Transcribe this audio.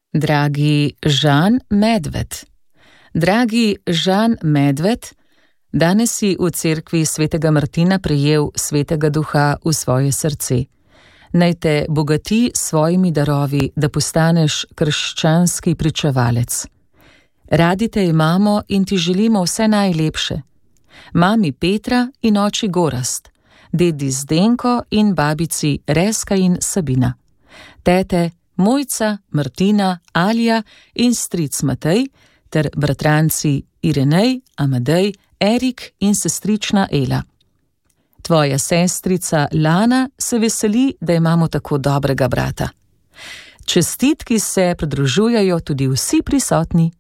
Dragi Žan Medved. Dragi Žan Medved, danes si v cerkvi svetega Martina prejel svetega duha v svoje srce. Naj te bogati s svojimi darovi, da postaneš krščanski pričevalec. Radi te imamo in ti želimo vse najlepše. Mami Petra in oči Gorazd, dedi Zdenko in babici Reska in Sabina, tete Mojca, Martina, Alija in stric Matej ter bratranci Irenej, Amadej, Erik in sestrična Ela. Tvoja sestrica Lana se veseli, da imamo tako dobrega brata. Čestitki se pridružujejo tudi vsi prisotni.